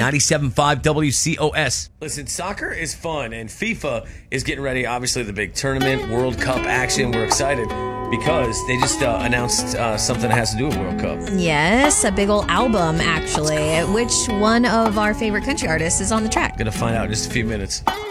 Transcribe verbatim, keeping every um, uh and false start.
ninety-seven point five W C O S. Listen, soccer is fun, and FIFA is getting ready. Obviously, the big tournament, World Cup action. We're excited because they just uh, announced uh, something that has to do with World Cup. Yes, a big old album, actually. Which one of our favorite country artists is on the track? Gonna find out in just a few minutes.